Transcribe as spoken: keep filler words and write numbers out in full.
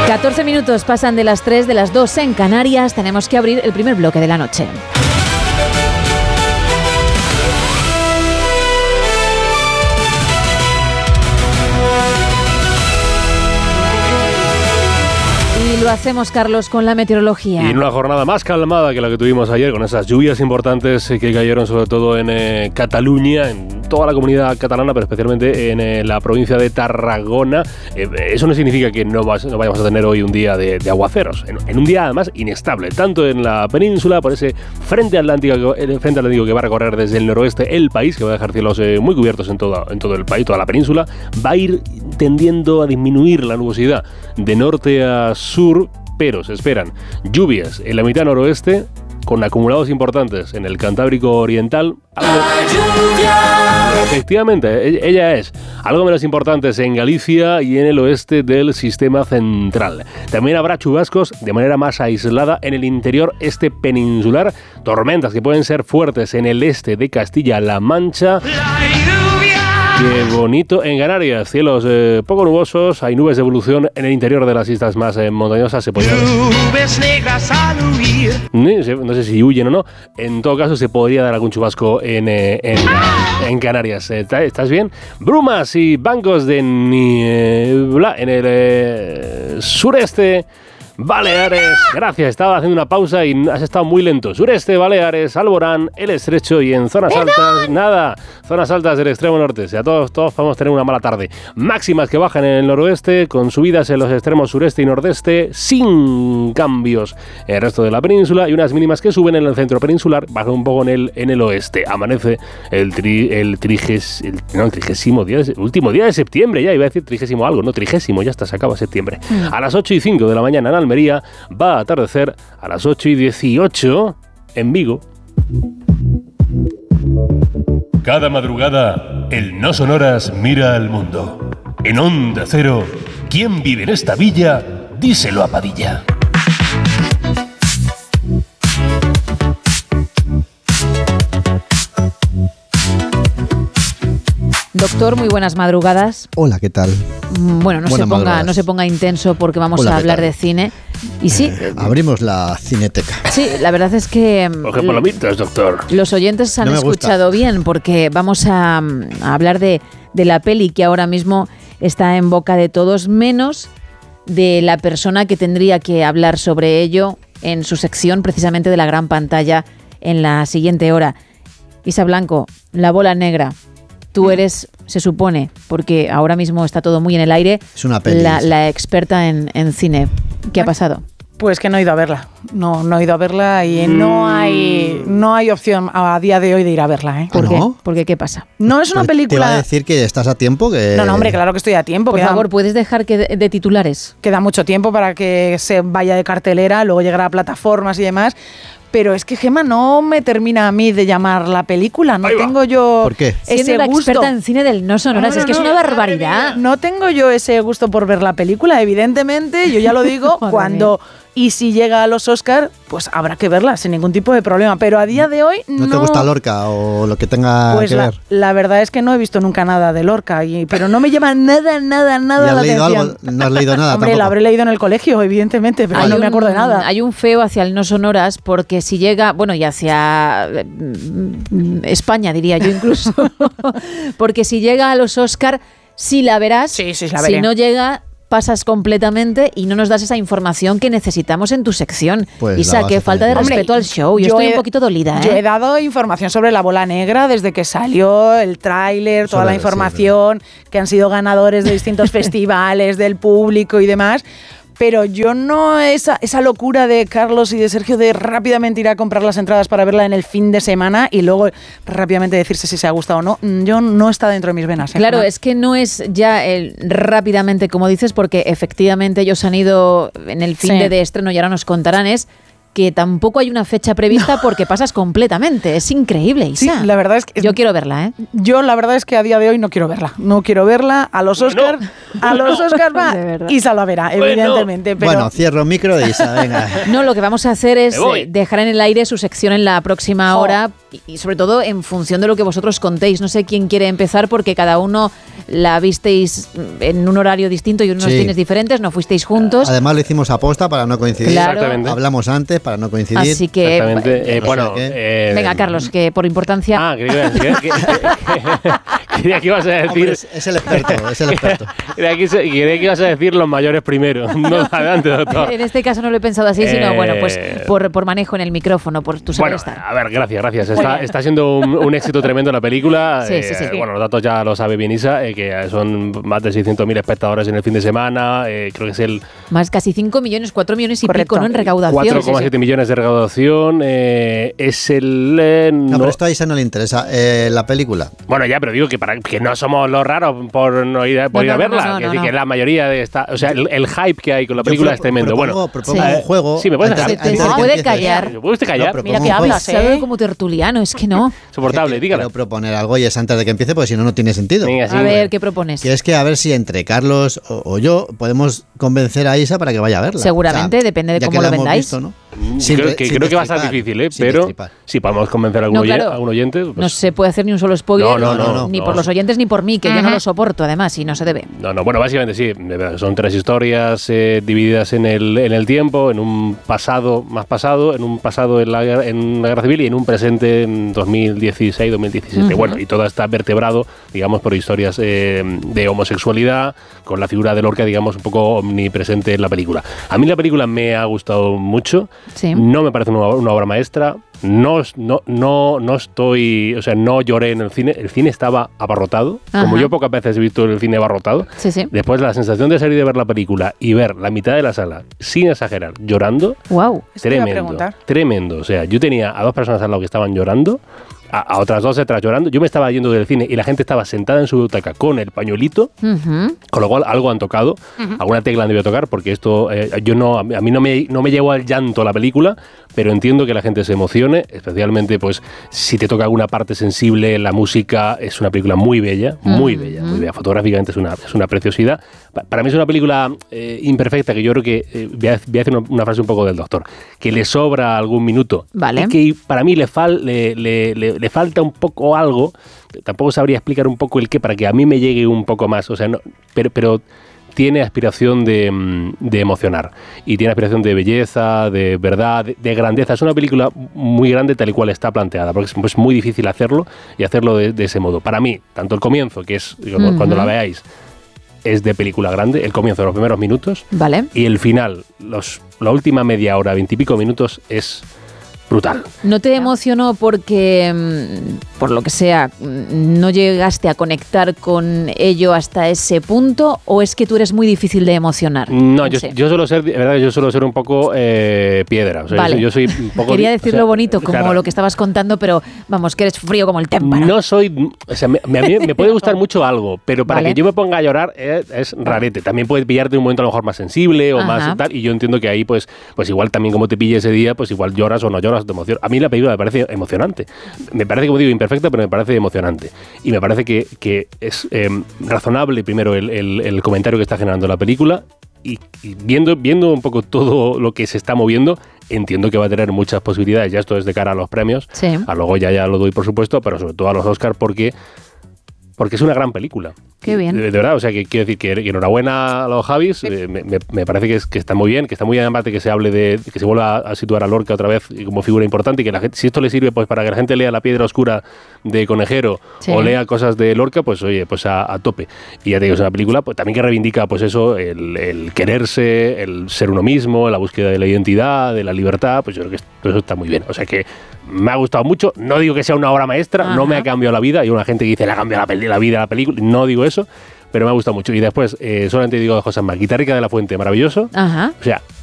catorce minutos pasan de las tres, de las dos en Canarias. Tenemos que abrir el primer bloque de la noche. Y lo hacemos, Carlos, con la meteorología. Y en una jornada más calmada que la que tuvimos ayer, con esas lluvias importantes que cayeron sobre todo en eh, Cataluña, en toda la comunidad catalana, pero especialmente en eh, la provincia de Tarragona. Eh, eso no significa que no, vas, no vayamos a tener hoy un día de, de aguaceros, en, en un día además inestable, tanto en la península, por ese frente atlántico, el frente atlántico que va a recorrer desde el noroeste el país, que va a dejar cielos eh, muy cubiertos en todo, en todo el país, toda la península, va a ir tendiendo a disminuir la nubosidad de norte a sur, pero se esperan lluvias en la mitad noroeste, con acumulados importantes en el Cantábrico Oriental. Algo... Efectivamente, ella es. Algo menos importantes en Galicia y en el oeste del sistema central. También habrá chubascos de manera más aislada en el interior este peninsular. Tormentas que pueden ser fuertes en el este de Castilla-La Mancha. Qué bonito en Canarias, cielos eh, poco nubosos, hay nubes de evolución en el interior de las islas más eh, montañosas, se podría... Nubes negras al huir. No sé, no sé si huyen o no, en todo caso se podría dar algún chubasco en, eh, en, en Canarias. ¿Estás bien? Brumas y bancos de niebla en el eh, sureste Baleares. Gracias, estaba haciendo una pausa y has estado muy lento. Sureste, Baleares, Alborán, El Estrecho y en zonas ¡Perdón! altas, nada. Zonas altas del extremo norte. O sea, todos, todos vamos a tener una mala tarde. Máximas que bajan en el noroeste, con subidas en los extremos sureste y nordeste, sin cambios en el resto de la península, y unas mínimas que suben en el centro peninsular, bajan un poco en el, en el oeste. Amanece el, tri, el, triges, el, no, el trigésimo día, de, último día de septiembre, ya iba a decir trigésimo algo, no, trigésimo, ya está, se acaba septiembre. Mm. A las ocho y cinco de la mañana en Almería, va a atardecer a las ocho y dieciocho en Vigo. Cada madrugada, el No Sonoras mira al mundo. En Onda Cero, ¿quién vive en esta villa? Díselo a Padilla. Doctor, muy buenas madrugadas. Hola, ¿qué tal? Bueno, no se, ponga, no se ponga intenso porque vamos Hola, a hablar de cine. Y sí, eh, abrimos la cineteca. Sí, la verdad es que... Coge palomitas, doctor. Los oyentes han no escuchado gusta. bien porque vamos a, a hablar de, de la peli que ahora mismo está en boca de todos, menos de la persona que tendría que hablar sobre ello en su sección precisamente de la gran pantalla en la siguiente hora. Isa Blanco, La Bola Negra. Tú eres, se supone, porque ahora mismo está todo muy en el aire, es una peli, la, la experta en, en cine. ¿Qué ha pasado? Pues que no he ido a verla. No, no he ido a verla y mm. no hay no hay opción a día de hoy de ir a verla. ¿eh? ¿Por ¿Ah, qué? no? ¿Por qué? ¿Qué pasa? No es una pues película... Te iba a decir que estás a tiempo. Que... No, no, hombre, claro que estoy a tiempo. Por queda... favor, ¿puedes dejar que de, de titulares? Queda mucho tiempo para que se vaya de cartelera, luego llegará a plataformas y demás... Pero es que, Gemma, no me termina a mí de llamar la película. No tengo yo ¿Por qué? ese Siendo la gusto. experta en cine del No Sonoras, no, no, es que no, es una barbaridad. No tengo yo ese gusto por ver la película, evidentemente. Yo ya lo digo, cuando... Y si llega a los Oscar, pues habrá que verla sin ningún tipo de problema. Pero a día de hoy no... ¿No te gusta Lorca o lo que tenga pues que la, ver? La verdad es que no he visto nunca nada de Lorca, y, pero no me llama nada, nada, nada la atención. Algo? ¿No has leído nada? Hombre, tampoco. la habré leído en el colegio, evidentemente, pero hay no un, me acuerdo de nada. Hay un feo hacia el No Sonoras porque si llega, bueno, y hacia España diría yo incluso, porque si llega a los Oscar, sí la verás, sí, sí, la veré. Si no llega... pasas completamente y no nos das esa información que necesitamos en tu sección. Pues Isa, qué falta de Hombre, respeto al show. Yo, yo estoy he, un poquito dolida. ¿eh? Yo he dado información sobre La Bola Negra desde que salió el tráiler, toda sobre, la información, sí, que han sido ganadores de distintos festivales, del público y demás. Pero yo no, esa, esa locura de Carlos y de Sergio de rápidamente ir a comprar las entradas para verla en el fin de semana y luego rápidamente decirse si se ha gustado o no, yo no está dentro de mis venas. ¿eh? Claro, es que no es ya el rápidamente como dices, porque efectivamente ellos han ido en el fin sí. de, de estreno y ahora nos contarán, es que tampoco hay una fecha prevista no. porque pasas completamente. Es increíble, Isa. Sí, la verdad es que... Yo quiero verla, ¿eh? Yo la verdad es que a día de hoy no quiero verla. No quiero verla. A los Oscars, no. a los Oscars va Isa la verá, bueno. evidentemente. Pero... Bueno, cierro micro de Isa, venga. No, lo que vamos a hacer es dejar en el aire su sección en la próxima oh. hora y sobre todo en función de lo que vosotros contéis. No sé quién quiere empezar porque cada uno la visteis en un horario distinto y en unos sí. cines diferentes, no fuisteis juntos. Además lo hicimos aposta para no coincidir. Claro. Hablamos antes para no coincidir. Así que, Exactamente. Eh, bueno, eh, venga, Carlos, que por importancia... Ah, creía que, que, que, que, que ibas a decir... Hombre, es, es el experto, es el experto. Creía que, que ibas a decir los mayores primero. No, adelante, doctor. En este caso no lo he pensado así, sino, eh, bueno, pues por, por manejo en el micrófono, por tu saber bueno, estar. A ver, gracias, gracias. Está, está siendo un, un éxito tremendo la película. Sí, eh, sí, sí. Bueno, los datos ya lo sabe bien Isa, eh, que son más de seiscientos mil espectadores en el fin de semana. Eh, creo que es el... Más casi cinco millones, cuatro millones y Correcto. pico, ¿no? En recaudación. cuatro coma siete sí, sí. millones de recaudación. Eh, es el... Eh, no, no, pero esto a Isa no le interesa. Eh, la película. Bueno, ya, pero digo que para que no somos los raros por no ir, por no, ir a verla. No, no, que, no, sí, no. que la mayoría de esta... O sea, el, el hype que hay con la película Yo es tremendo. propongo, Bueno, propongo sí. un juego. Sí, me puedes dejar. Se, se puede callar. ¿Me puede usted callar? No, mira que hablas, ¿eh? Sabe como tertuliano, es que no. Soportable, dígalo. Quiero proponer algo y es antes de que empiece, porque si no, no tiene sentido. Venga, sí, a ver, bueno. ¿qué propones? Que es que a ver si entre Carlos o, o yo podemos convencer a Isa para que vaya a verla. Seguramente, o sea, depende de ya cómo que lo la hemos vendáis. Visto, ¿no? Sin, creo que, creo que va a estar difícil, ¿eh? Pero destripar. Si podemos convencer a algún, no, oye, claro, a un oyente. Pues... No se puede hacer ni un solo spoiler, no, no, no, no, ni no, por no. los oyentes ni por mí, que uh-huh. yo no lo soporto, además, y no se debe. No, no, bueno, básicamente sí. Son tres historias eh, divididas en el, en el tiempo, en un pasado más pasado, en un pasado en la, en la Guerra Civil y en un presente en dos mil dieciséis dos mil diecisiete. Uh-huh. Bueno, y todo está vertebrado, digamos, por historias eh, de homosexualidad, con la figura de Lorca, digamos, un poco omnipresente en la película. A mí la película me ha gustado mucho. Sí. No me parece una, una obra maestra. No, no, no, no estoy, o sea, no lloré en el cine. El cine estaba abarrotado, Ajá. como yo pocas veces he visto el cine abarrotado. Sí, sí. Después la sensación de salir de ver la película y ver la mitad de la sala, sin exagerar, llorando. Wow. Tremendo, tremendo. O sea, yo tenía a dos personas al lado que estaban llorando, a, a otras dos detrás llorando. Yo me estaba yendo del cine y la gente estaba sentada en su butaca con el pañuelito, uh-huh. con lo cual algo han tocado, uh-huh. alguna tecla han debido tocar, porque esto, eh, yo no, a mí no me, no me llevó al llanto la película, pero entiendo que la gente se emocione, especialmente pues si te toca alguna parte sensible. La música es una película muy bella, muy uh-huh. bella, muy bella. Fotográficamente es una, es una preciosidad. Para mí es una película eh, imperfecta, que yo creo que, eh, voy, a, voy a hacer una, una frase un poco del doctor, que le sobra algún minuto. Vale. Y que para mí le, fal, le, le, le, le falta un poco algo, tampoco sabría explicar un poco el qué, para que a mí me llegue un poco más, o sea, no, pero... pero tiene aspiración de, de emocionar y tiene aspiración de belleza, de verdad, de, de grandeza. Es una película muy grande tal y cual está planteada, porque es, es muy difícil hacerlo y hacerlo de, de ese modo. Para mí, tanto el comienzo, que es cuando, uh-huh. cuando la veáis, es de película grande, el comienzo de los primeros minutos, vale. y el final, los, la última media hora, veintipico minutos, es brutal. ¿No te emocionó porque, por lo que sea, no llegaste a conectar con ello hasta ese punto, o es que tú eres muy difícil de emocionar? No, no yo, sé. yo suelo ser, verdad, yo suelo ser un poco eh, piedra. O sea, vale. yo, soy, yo soy un poco. Quería decirlo o sea, bonito, como claro, lo que estabas contando, pero vamos, que eres frío como el témpano. No soy, o sea, me, me, a mí me puede gustar mucho algo, pero para vale. que yo me ponga a llorar eh, es rarete. También puede pillarte un momento a lo mejor más sensible o Ajá. más tal, y yo entiendo que ahí, pues, pues igual también como te pille ese día, pues igual lloras o no lloras, te emocionas. A mí la película me parece emocionante. Me parece, como digo, imperfecta, pero me parece emocionante. Y me parece que, que es eh, razonable, primero, el, el, el comentario que está generando la película. Y, y viendo, viendo un poco todo lo que se está moviendo, entiendo que va a tener muchas posibilidades. Ya esto es de cara a los premios. Sí. A luego ya, ya lo doy, por supuesto, pero sobre todo a los Oscar, porque... porque es una gran película. Qué bien. De, de verdad, o sea, que quiero decir que, que enhorabuena a los Javis, eh, me, me parece que, es, que está muy bien, que está muy bien además de que se hable de, que se vuelva a, a situar a Lorca otra vez como figura importante, y que la gente, si esto le sirve pues para que la gente lea La piedra oscura de Conejero, sí, o lea cosas de Lorca, pues oye, pues a, a tope. Y ya te digo, es una película pues también que reivindica pues eso, el, el quererse, el ser uno mismo, la búsqueda de la identidad, de la libertad, pues yo creo que esto, eso está muy bien. O sea que me ha gustado mucho, no digo que sea una obra maestra, Ajá. no me ha cambiado la vida, hay una gente que dice le ha cambiado la, la vida a la película, no digo eso, pero me ha gustado mucho. Y después, eh, solamente digo de José Mar, Guitarrica de la Fuente, maravilloso. Ajá. O sea,